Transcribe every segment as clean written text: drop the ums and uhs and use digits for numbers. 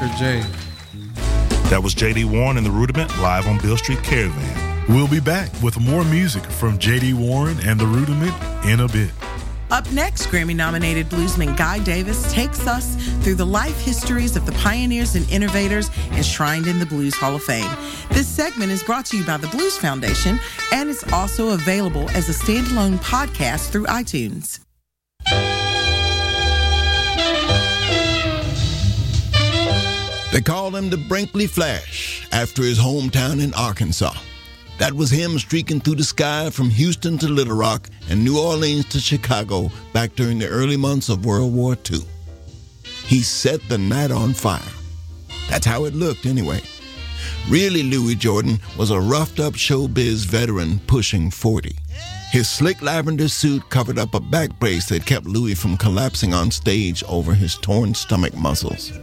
Record J. That was J.D. Warren and the Rudiment live on Beale Street Caravan. We'll be back with more music from J.D. Warren and the Rudiment in a bit. Up next, Grammy-nominated bluesman Guy Davis takes us through the life histories of the pioneers and innovators enshrined in the Blues Hall of Fame. This segment is brought to you by the Blues Foundation, and it's also available as a standalone podcast through iTunes. They called him the Brinkley Flash after his hometown in Arkansas. That was him streaking through the sky from Houston to Little Rock and New Orleans to Chicago back during the early months of World War II. He set the night on fire. That's how it looked anyway. Really, Louis Jordan was a roughed-up showbiz veteran pushing 40. His slick lavender suit covered up a back brace that kept Louis from collapsing on stage over his torn stomach muscles.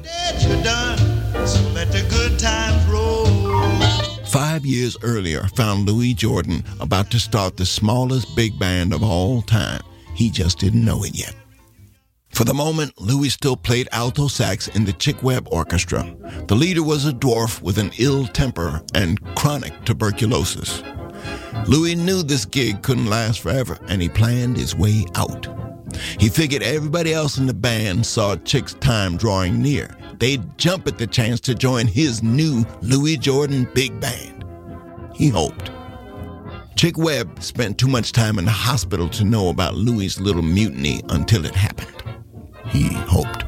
5 years earlier found Louis Jordan about to start the smallest big band of all time. He just didn't know it yet. For the moment, Louis still played alto sax in the Chick Webb Orchestra. The leader was a dwarf with an ill temper and chronic tuberculosis. Louis knew this gig couldn't last forever, and he planned his way out. He figured everybody else in the band saw Chick's time drawing near. They'd jump at the chance to join his new Louis Jordan Big Band. He hoped. Chick Webb spent too much time in the hospital to know about Louis' little mutiny until it happened. He hoped.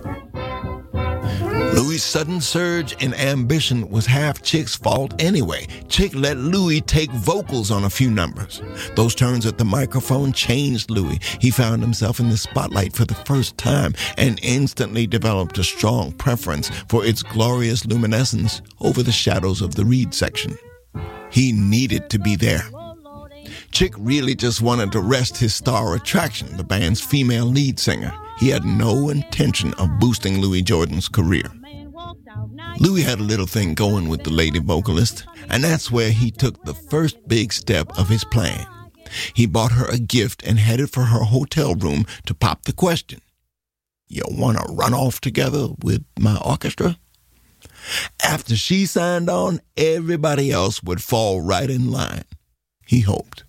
Louis' sudden surge in ambition was half Chick's fault anyway. Chick let Louis take vocals on a few numbers. Those turns at the microphone changed Louis. He found himself in the spotlight for the first time and instantly developed a strong preference for its glorious luminescence over the shadows of the reed section. He needed to be there. Chick really just wanted to rest his star attraction, the band's female lead singer. He had no intention of boosting Louis Jordan's career. Louis had a little thing going with the lady vocalist, and that's where he took the first big step of his plan. He bought her a gift and headed for her hotel room to pop the question. "You want to run off together with my orchestra?" After she signed on, everybody else would fall right in line. He hoped.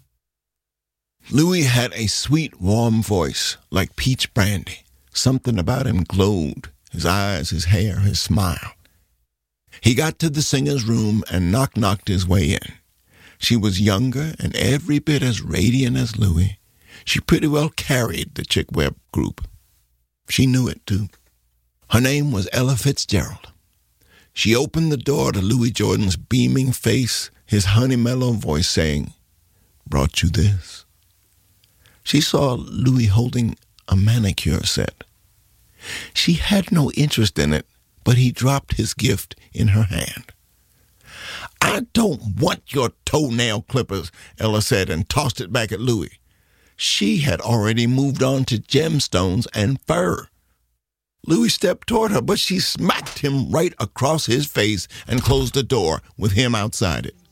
Louis had a sweet, warm voice, like peach brandy. Something about him glowed, his eyes, his hair, his smile. He got to the singer's room and knocked his way in. She was younger and every bit as radiant as Louis. She pretty well carried the Chick Webb group. She knew it, too. Her name was Ella Fitzgerald. She opened the door to Louis Jordan's beaming face, his honey mellow voice saying, "Brought you this." She saw Louis holding a manicure set. She had no interest in it, but he dropped his gift in her hand. "I don't want your toenail clippers," Ella said, and tossed it back at Louis. She had already moved on to gemstones and fur. Louis stepped toward her, but she smacked him right across his face and closed the door with him outside it.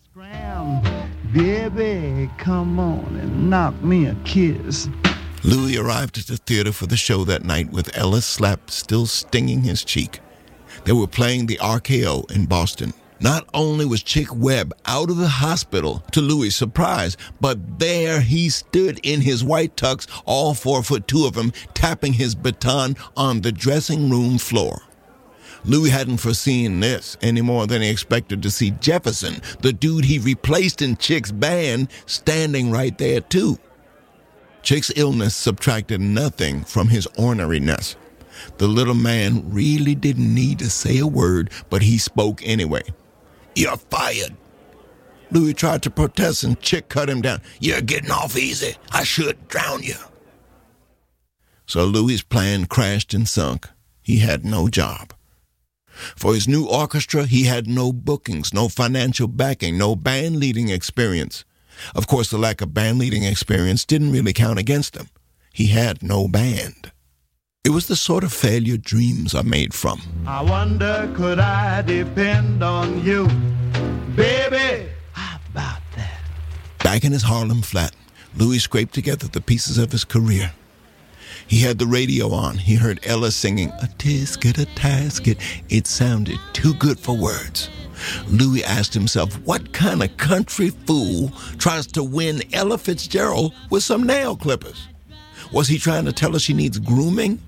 "Baby, come on and knock me a kiss." Louis arrived at the theater for the show that night with Ella's slap still stinging his cheek. They were playing the RKO in Boston. Not only was Chick Webb out of the hospital, to Louis' surprise, but there he stood in his white tux, all 4'2" of him, tapping his baton on the dressing room floor. Louis hadn't foreseen this any more than he expected to see Jefferson, the dude he replaced in Chick's band, standing right there too. Chick's illness subtracted nothing from his orneriness. The little man really didn't need to say a word, but he spoke anyway. "You're fired." Louis tried to protest and Chick cut him down. "You're getting off easy. I should drown you." So Louis' plan crashed and sunk. He had no job. For his new orchestra, he had no bookings, no financial backing, no band leading experience. Of course, the lack of band leading experience didn't really count against him. He had no band. It was the sort of failure dreams are made from. "I wonder, could I depend on you, baby? How about that?" Back in his Harlem flat, Louis scraped together the pieces of his career. He had the radio on. He heard Ella singing, "A tisket, a tasket." It sounded too good for words. Louis asked himself, what kind of country fool tries to win Ella Fitzgerald with some nail clippers? Was he trying to tell her she needs grooming?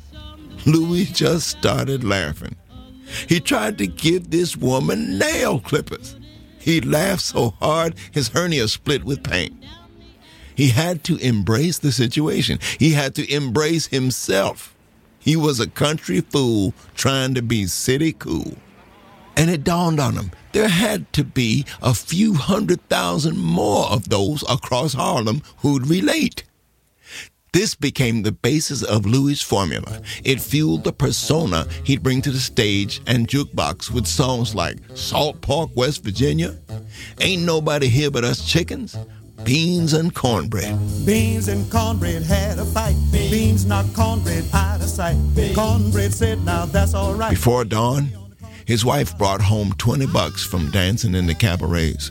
Louis just started laughing. He tried to give this woman nail clippers. He laughed so hard his hernia split with pain. He had to embrace the situation. He had to embrace himself. He was a country fool trying to be city cool. And it dawned on him, there had to be a few 100,000 more of those across Harlem who'd relate. This became the basis of Louis' formula. It fueled the persona he'd bring to the stage and jukebox with songs like Salt Pork, West Virginia, Ain't Nobody Here But Us Chickens, Beans and Cornbread. Beans and cornbread had a fight. Beans knocked cornbread out of sight. Cornbread said, now that's all right. Before dawn, his wife brought home $20 from dancing in the cabarets.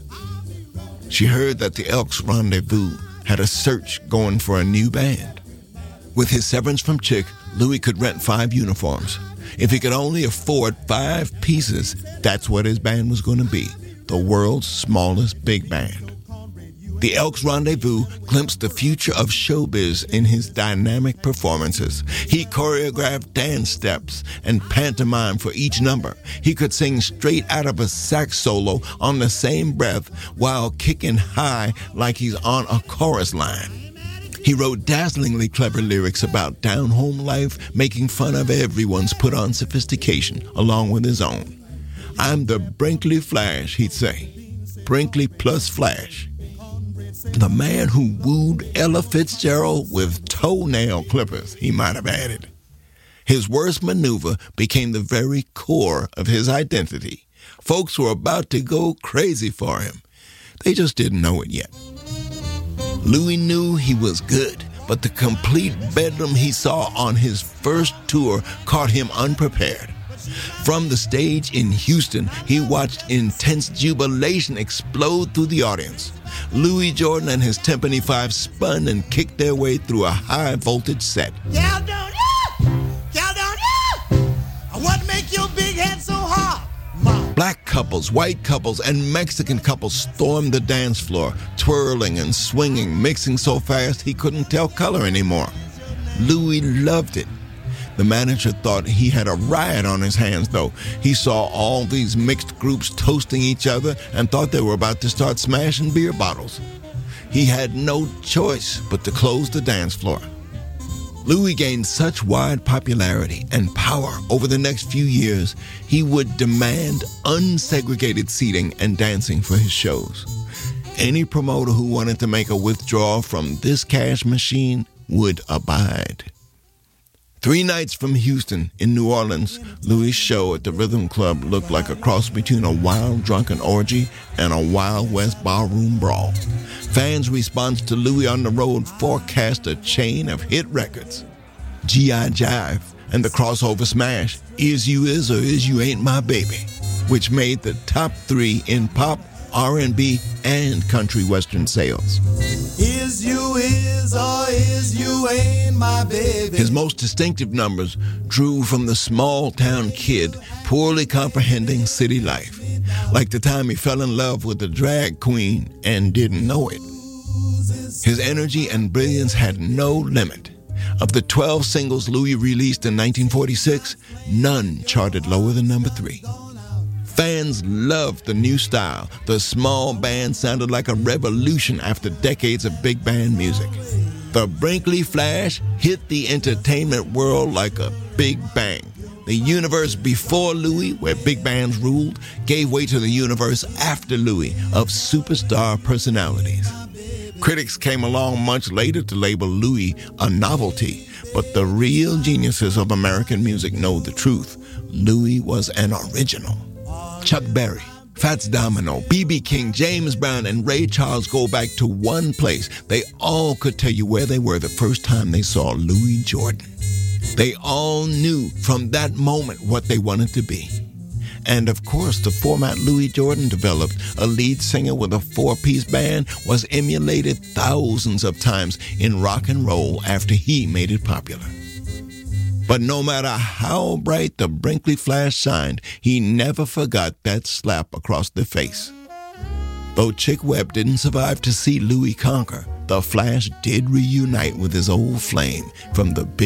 She heard that the Elks Rendezvous had a search going for a new band. With his severance from Chick, Louis could rent 5 uniforms. If he could only afford 5 pieces, that's what his band was going to be, the world's smallest big band. The Elks Rendezvous glimpsed the future of showbiz in his dynamic performances. He choreographed dance steps and pantomime for each number. He could sing straight out of a sax solo on the same breath while kicking high like he's on a chorus line. He wrote dazzlingly clever lyrics about down-home life, making fun of everyone's put-on sophistication along with his own. I'm the Brinkley Flash, he'd say. Brinkley plus Flash. The man who wooed Ella Fitzgerald with toenail clippers, he might have added. His worst maneuver became the very core of his identity. Folks were about to go crazy for him. They just didn't know it yet. Louis knew he was good, but the complete bedlam he saw on his first tour caught him unprepared. From the stage in Houston, he watched intense jubilation explode through the audience. Louis Jordan and his Timpani 5 spun and kicked their way through a high-voltage set. Caledonia! Caledonia! What make your big head so hard? Mom. Black couples, white couples, and Mexican couples stormed the dance floor, twirling and swinging, mixing so fast he couldn't tell color anymore. Louis loved it. The manager thought he had a riot on his hands, though. He saw all these mixed groups toasting each other and thought they were about to start smashing beer bottles. He had no choice but to close the dance floor. Louis gained such wide popularity and power over the next few years, he would demand unsegregated seating and dancing for his shows. Any promoter who wanted to make a withdrawal from this cash machine would abide. 3 nights from Houston in New Orleans, Louis' show at the Rhythm Club looked like a cross between a wild drunken orgy and a Wild West barroom brawl. Fans' response to Louis on the road forecast a chain of hit records. G.I. Jive and the crossover smash, Is You Is or Is You Ain't My Baby, which made the top 3 in pop, R&B, and country western sales. Is you is or is you ain't my baby. His most distinctive numbers drew from the small-town kid poorly comprehending city life, like the time he fell in love with a drag queen and didn't know it. His energy and brilliance had no limit. Of the 12 singles Louis released in 1946, none charted lower than number 3. Fans loved the new style. The small band sounded like a revolution after decades of big band music. The Brinkley Flash hit the entertainment world like a big bang. The universe before Louis, where big bands ruled, gave way to the universe after Louis of superstar personalities. Critics came along much later to label Louis a novelty, but the real geniuses of American music know the truth. Louis was an original. Chuck Berry, Fats Domino, B.B. King, James Brown, and Ray Charles go back to one place. They all could tell you where they were the first time they saw Louis Jordan. They all knew from that moment what they wanted to be. And of course, the format Louis Jordan developed, a lead singer with a 4-piece band, was emulated thousands of times in rock and roll after he made it popular. But no matter how bright the Brinkley flash shined, he never forgot that slap across the face. Though Chick Webb didn't survive to see Louis conquer, the Flash did reunite with his old flame from the big